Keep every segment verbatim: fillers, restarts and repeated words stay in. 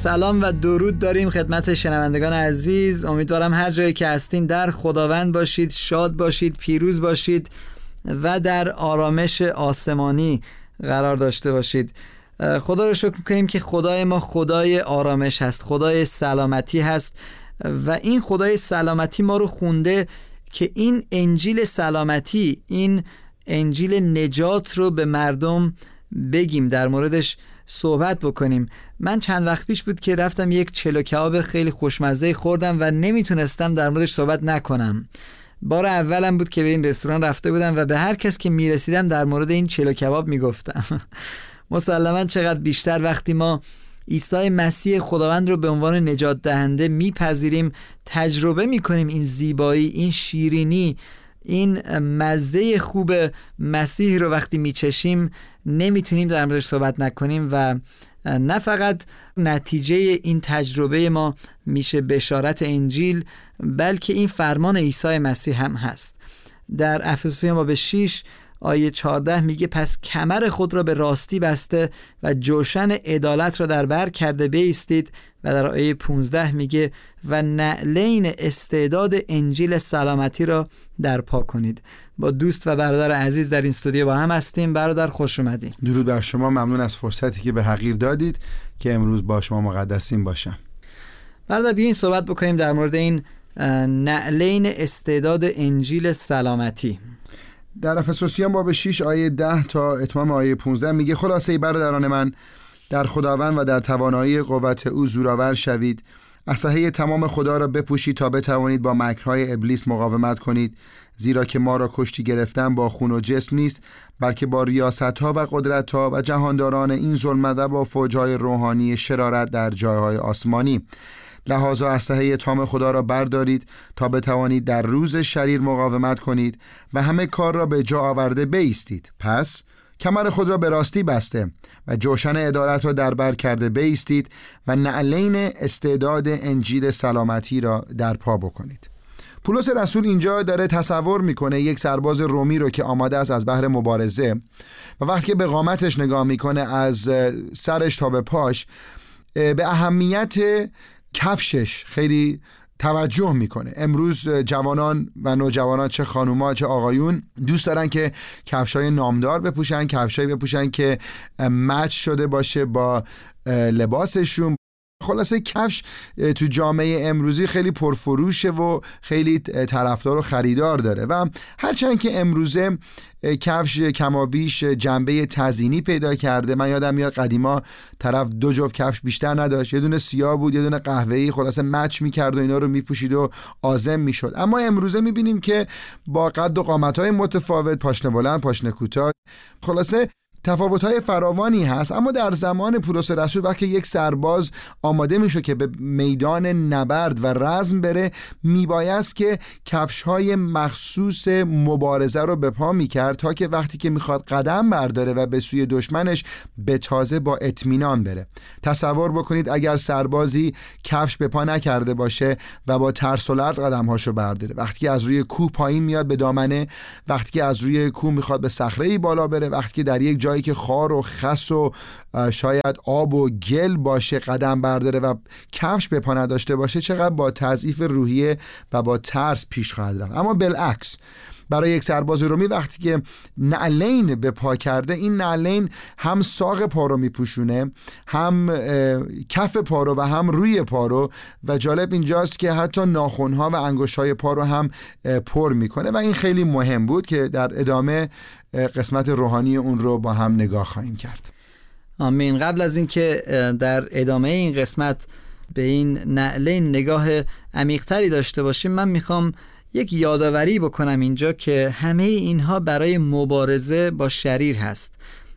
سلام و درود داریم خدمت شنوندگان عزیز. امیدوارم هر جایی که هستین در خداوند باشید، شاد باشید، پیروز باشید و در آرامش آسمانی قرار داشته باشید. خدا رو شکر می‌کنیم که خدای ما خدای آرامش هست، خدای سلامتی هست و این خدای سلامتی ما رو خونده که این انجیل سلامتی، این انجیل نجات رو به مردم بگیم، در موردش صحبت بکنیم. من چند وقت پیش بود که رفتم یک چلو کباب خیلی خوشمزه خوردم و نمیتونستم در موردش صحبت نکنم. بار اولم بود که به این رستوران رفته بودم و به هر کس که میرسیدم در مورد این چلو کباب میگفتم. مسلماً چقدر بیشتر وقتی ما عیسی مسیح خداوند رو به عنوان نجات دهنده میپذیریم، تجربه میکنیم این زیبایی، این شیرینی، این مزه خوب مسیح رو وقتی میچشیم، نمیتونیم در موردش صحبت نکنیم و نه فقط نتیجه این تجربه ما میشه بشارت انجیل، بلکه این فرمان عیسی مسیح هم هست. در افسوسیان باب شش آیه چهارده میگه پس کمر خود را به راستی بسته و جوشن عدالت را در بر کرده بایستید، و در آیه پانزده میگه و نعلین استعداد انجیل سلامتی را در پا کنید. با دوست و برادر عزیز در این استودیو با هم هستیم. برادر خوش اومدین. درود بر شما، ممنون از فرصتی که به حقیر دادید که امروز با شما مقدسین باشم. برادر بیاین صحبت بکنیم در مورد این نعلین استعداد انجیل سلامتی. در افسوسیان باب شش آیه ده تا اتمام آیه پانزده میگه خلاصه برادران من، در خداوند و در توانایی قوت او زورآور شوید، اسلحه تمام خدا را بپوشید تا بتوانید با مکرهای ابلیس مقاومت کنید، زیرا که ما را کشتی گرفتن با خون و جسم نیست، بلکه با ریاست‌ها و قدرت‌ها و جهانداران این ظلمت و با فوج‌های روحانی شرارت در جایهای آسمانی. لحاظا اسلحه تام خدا را بردارید تا بتوانید در روز شریر مقاومت کنید و همه کار را به جا آورده بایستید. پس کمر خود را به راستی بسته و جوشن عدالت را در بر کرده بایستید و نعلین استعداد انجیل سلامتی را در پا بکنید. پولس رسول اینجا داره تصور میکنه یک سرباز رومی رو که آماده است از بحر مبارزه و وقتی که به قامتش نگاه میکنه از سرش تا به پاش به اهمیت کفشش خیلی توجه میکنه. امروز جوانان و نوجوانان، چه خانوما چه آقایون، دوست دارن که کفشای نامدار بپوشن، کفشایی بپوشن که مچ شده باشه با لباسشون. خلاصه کفش تو جامعه امروزی خیلی پرفروشه و خیلی طرفدار و خریدار داره و هرچند که امروزه کفش کمابیش جنبه تزیینی پیدا کرده. من یادم میاد قدیما طرف دو جفت کفش بیشتر نداشت، یه دونه سیاه بود یه دونه قهوه‌ای، خلاصه مچ میکرد و اینا رو میپوشید و عازم میشد. اما امروزه میبینیم که با قد و قامت‌های متفاوت، پاشنه بلند پاشنه کوتاه، خلاصه تفاوت‌های فراوانی هست. اما در زمان پولس رسول وقتی یک سرباز آماده میشه که به میدان نبرد و رزم بره، میبایست که کفش‌های مخصوص مبارزه رو به پا میکرد تا که وقتی که میخواد قدم برداره و به سوی دشمنش به تازه با اطمینان بره. تصور بکنید اگر سربازی کفش به پا نکرده باشه و با ترس و لرز قدم‌هاشو برداره، وقتی که از روی کوه پایین میاد به دامنه، وقتی که از روی کوه میخواد به صخره‌ای بالا بره، وقتی که در یک جایی که خار و خس و شاید آب و گل باشه قدم برداره و کفش به پا نداشته باشه، چقدر با تضعیف روحیه و با ترس پیش خواهد رفت. اما بالعکس برای یک سرباز رومی وقتی که نعلین به پا کرده، این نعلین هم ساق پا رو میپوشونه، هم کف پا رو و هم روی پا رو، و جالب اینجاست که حتی ناخن‌ها و انگشت‌های پا رو هم پر میکنه و این خیلی مهم بود که در ادامه قسمت روحانی اون رو با هم نگاه خواهیم کرد. آمین. قبل از اینکه در ادامه این قسمت به این نعلین نگاه عمیق‌تری داشته باشیم، من میخوام یک یادآوری بکنم اینجا که همه اینها برای مبارزه با شریر هست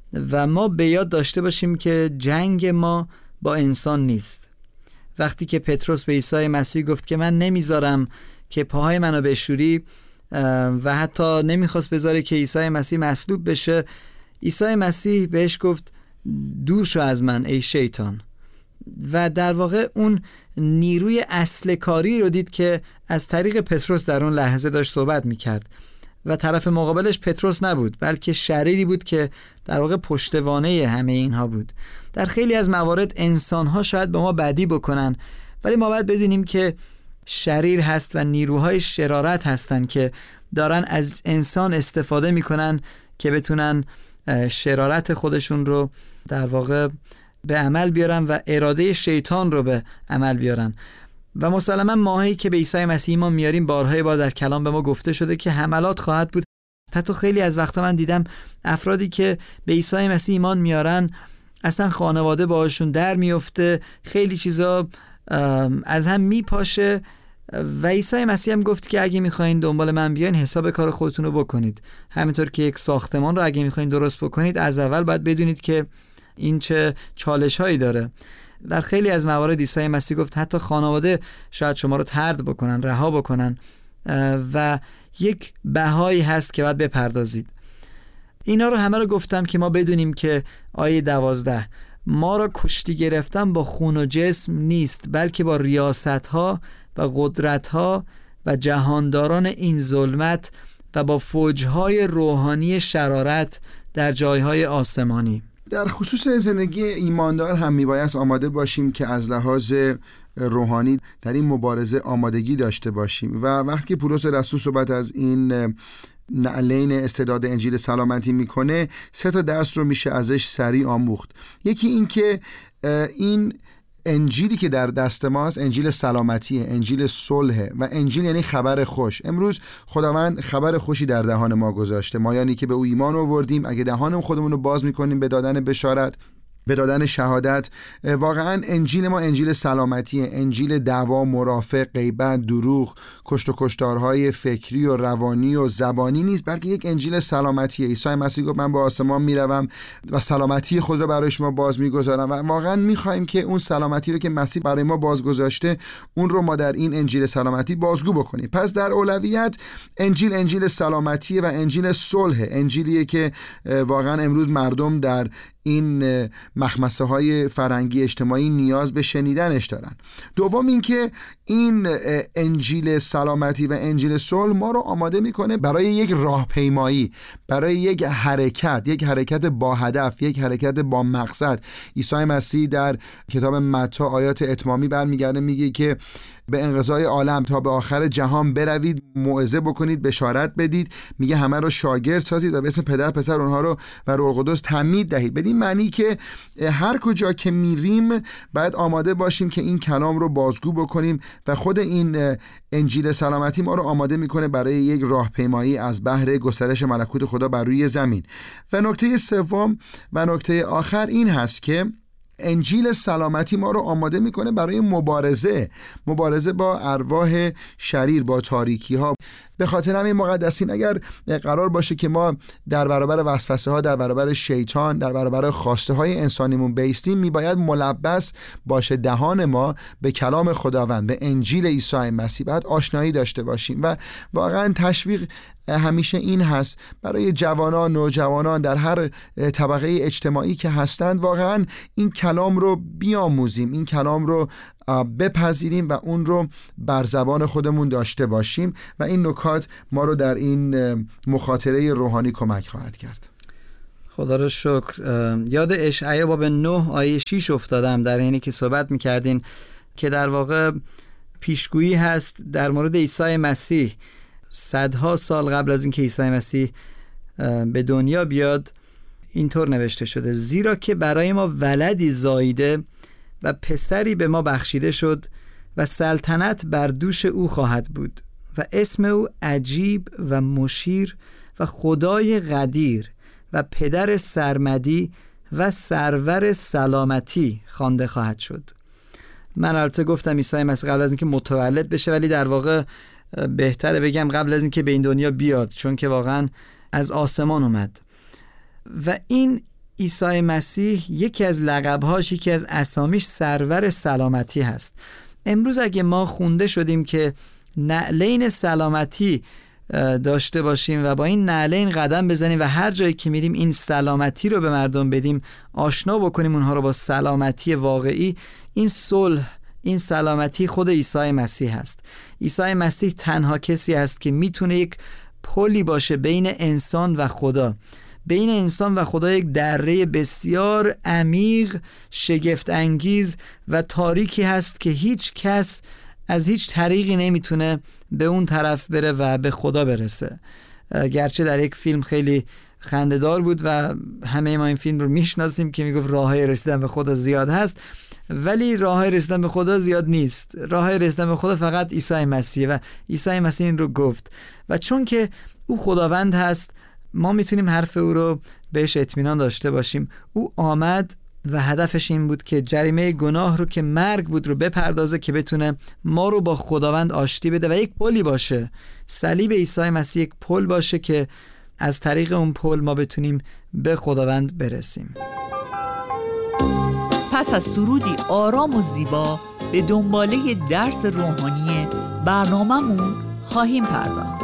و ما به یاد داشته باشیم که جنگ ما با انسان نیست. وقتی که پتروس به عیسی مسیح گفت که من نمیذارم که پاهای منو بشوری و حتی نمیخواست بذاره که عیسی مسیح مصلوب بشه، عیسی مسیح بهش گفت دور شو از من ای شیطان. و در واقع اون نیروی اصل کاری رو دید که از طریق پتروس در اون لحظه داشت صحبت میکرد و طرف مقابلش پتروس نبود، بلکه شریری بود که در واقع پشتوانه همه اینها بود. در خیلی از موارد انسان‌ها شاید به ما بدی بکنن، ولی ما باید بدونیم که شریر هست و نیروهای شرارت هستن که دارن از انسان استفاده میکنن که بتونن شرارت خودشون رو در واقع به عمل بیارن و اراده شیطان رو به عمل بیارن. و مسلما ماهی که به عیسی مسیح ایمان میاریم، بارهای بار در کلام به ما گفته شده که حملات خواهد بود. حتی خیلی از وقتا من دیدم افرادی که به عیسی مسیح ایمان میارن اصلا خانواده باهاشون در میفته، خیلی چیزا از هم میپاشه و عیسی مسیح هم گفت که اگه میخواین دنبال من بیاین حساب کار خودتون رو بکنید. همینطور که یک ساختمان رو اگه میخواین درست بکنید، از اول باید بدونید که این چه چالش هایی داره. در خیلی از موارد عیسی مسیح گفت حتی خانواده شاید شما رو طرد بکنن، رها بکنن و یک بهایی هست که باید بپردازید. اینا رو همه رو گفتم که ما بدونیم که آیه دوازده ما را کشتی گرفتن با خون و جسم نیست، بلکه با ریاست‌ها و قدرت‌ها و جهانداران این ظلمت و با فوج‌های روحانی شرارت در جایهای آسمانی. در خصوص زندگی ایماندار هم میبایست آماده باشیم که از لحاظ روحانی در این مبارزه آمادگی داشته باشیم. و وقتی که پولس رسول صحبت از این نعلین استعداد انجیل سلامتی میکنه، سه تا درس رو میشه ازش سریع آموخت. یکی این که این انجیلی که در دست ما هست انجیل سلامتیه، انجیل صلحه و انجیل یعنی خبر خوش. امروز خداوند خبر خوشی در دهان ما گذاشته. ما یعنی که به او ایمان آوردیم، اگه دهان خودمون رو باز میکنیم به دادن بشارت، به دادن شهادت، واقعا انجیل ما انجیل سلامتیه، انجیل دعوا، مرافع، غیبت، دروغ، کشت و کشتارهای فکری و روانی و زبانی نیست، بلکه یک انجیل سلامتیه. عیسی مسیح گفت من به آسمان میروم و سلامتی خود را برای شما باز میگذارم و واقعا میخوایم که اون سلامتی رو که مسیح برای ما بازگذاشته اون رو ما در این انجیل سلامتی بازگو بکنیم. پس در اولویت انجیل انجیل سلامتیه و انجیل صلح، انجیلیه که واقعا امروز مردم در این مخمسه های فرهنگی اجتماعی نیاز به شنیدنش دارن. دوم اینکه این انجیل سلامتی و انجیل صلح ما رو آماده میکنه برای یک راهپیمایی، برای یک حرکت، یک حرکت با هدف، یک حرکت با مقصد. عیسی مسیح در کتاب متی آیات اتمامی برمیگرده میگه که به انقضای عالم تا به آخر جهان بروید، موعظه بکنید، بشارت بدید، میگه همه رو شاگرد سازید و به اسم پدر پسر اونها رو و روح القدس تعمید دهید. بدین معنی که هر کجا که میریم باید آماده باشیم که این کلام رو بازگو بکنیم و خود این انجیل سلامتی ما رو آماده میکنه برای یک راهپیمایی از بحر گسترش ملکوت خدا بر روی زمین. و نکته سوم و نکته آخر این هست که انجیل سلامتی ما رو آماده میکنه برای مبارزه مبارزه با ارواح شریر، با تاریکی ها. به خاطر همین مقدسین اگر قرار باشه که ما در برابر وسوسه ها، در برابر شیطان، در برابر خواسته های انسانیمون بیستیم، میباید ملبس باشه دهان ما به کلام خداوند، به انجیل عیسی مسیح. باید آشنایی داشته باشیم و واقعا تشویق همیشه این هست برای جوانان، نوجوانان در هر طبقه اجتماعی که هستند، واقعا این کلام رو بیاموزیم، این کلام رو بپذیریم و اون رو بر زبان خودمون داشته باشیم و این نکات ما رو در این مخاطره روحانی کمک خواهد کرد. خدا رو شکر. یاد اشعیا باب نه آیه شش افتادم در اینی که صحبت میکردین که در واقع پیشگویی هست در مورد عیسی مسیح. صدها سال قبل از اینکه عیسی مسیح به دنیا بیاد اینطور نوشته شده: زیرا که برای ما ولدی زاییده و پسری به ما بخشیده شد و سلطنت بر دوش او خواهد بود و اسم او عجیب و مشیر و خدای قدیر و پدر سرمدی و سرور سلامتی خوانده خواهد شد. من البته گفتم عیسی مسیح قبل از اینکه متولد بشه، ولی در واقع بهتره بگم قبل از اینکه به این دنیا بیاد، چون که واقعا از آسمان اومد. و این عیسی مسیح یکی از لقب‌هاش، یکی از اسامیش سرور سلامتی هست. امروز اگه ما خونده شدیم که نعلین سلامتی داشته باشیم و با این نعلین قدم بزنیم و هر جایی که میریم این سلامتی رو به مردم بدیم، آشنا بکنیم اونها رو با سلامتی واقعی، این صلح، این سلامتی خود عیسی مسیح هست. عیسی مسیح تنها کسی هست که میتونه یک پلی باشه بین انسان و خدا. بین انسان و خدا یک دره بسیار عمیق، شگفت انگیز و تاریکی هست که هیچ کس از هیچ طریقی نمیتونه به اون طرف بره و به خدا برسه. گرچه در یک فیلم خیلی خنده‌دار بود و همه ما این فیلم رو میشناسیم که میگفت راههای رسیدن به خدا زیاد هست، ولی راههای رسیدن به خدا زیاد نیست. راههای رسیدن به خدا فقط عیسی مسیح و عیسی مسیح این رو گفت و چون که او خداوند هست ما میتونیم حرف او رو بهش اطمینان داشته باشیم. او آمد و هدفش این بود که جریمه گناه رو که مرگ بود رو بپردازه که بتونه ما رو با خداوند آشتی بده و یک پلی باشه. صلیب عیسی مسیح یک پل باشه که از طریق اون پل ما بتونیم به خداوند برسیم. پس از سرودی آرام و زیبا به دنباله درس روحانی برنامه‌مون خواهیم پرداخت.